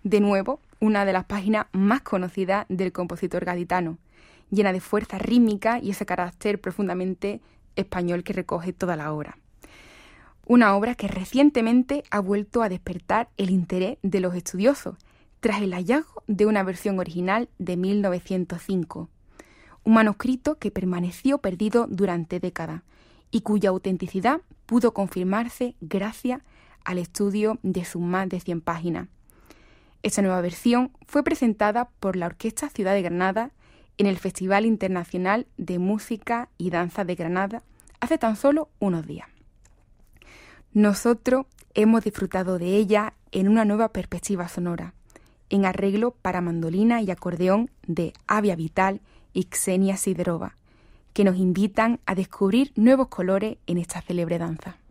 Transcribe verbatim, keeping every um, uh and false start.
De nuevo, una de las páginas más conocidas del compositor gaditano, llena de fuerza rítmica y ese carácter profundamente español que recoge toda la obra. Una obra que recientemente ha vuelto a despertar el interés de los estudiosos, tras el hallazgo de una versión original de mil novecientos cinco, un manuscrito que permaneció perdido durante décadas y cuya autenticidad pudo confirmarse gracias al estudio de sus más de cien páginas. Esta nueva versión fue presentada por la Orquesta Ciudad de Granada en el Festival Internacional de Música y Danza de Granada hace tan solo unos días. Nosotros hemos disfrutado de ella en una nueva perspectiva sonora, en arreglo para mandolina y acordeón de Avia Vital y Xenia Siderova, que nos invitan a descubrir nuevos colores en esta célebre danza.